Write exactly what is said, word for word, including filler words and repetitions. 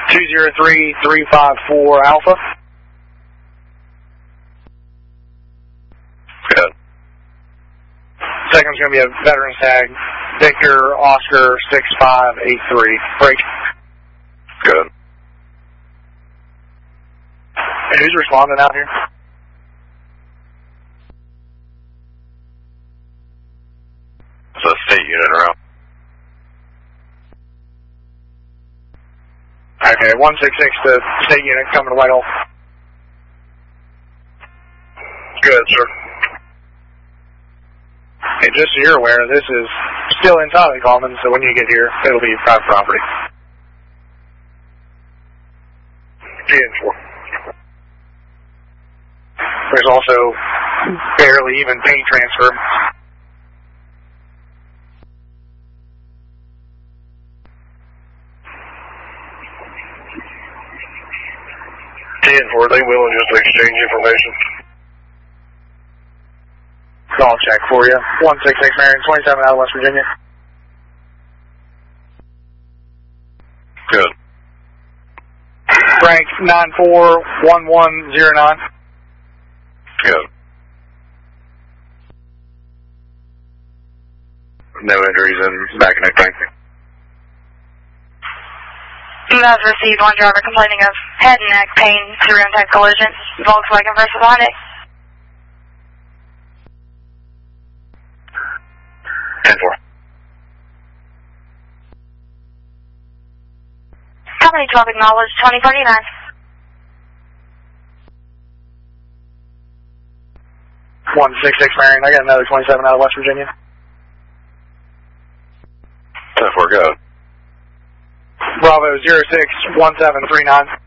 two zero three, three five four Alpha. Good. Second's going to be a veteran's tag, Victor Oscar six five eight three. Break. Good. And who's responding out here? It's a state unit around. Okay, one six six to state unit coming to Whitehall. Good, sir. Hey, just so you're aware, this is still inside the common, so when you get here, it'll be private property. ten four. There's also barely even paint transfer. ten four, they will just exchange information. Call check for you. one six six Marion, twenty-seven out of West Virginia. Good. Frank nine four one one zero nine. Good. No injuries in back and neck pain. You have received one driver complaining of head and neck pain through impact collision. Volkswagen versus Hyundai. ten four. Company twelve acknowledged, twenty thirty-nine. one six six Marion, I got another twenty-seven out of West Virginia. ten four, go. Bravo zero six one seven three nine.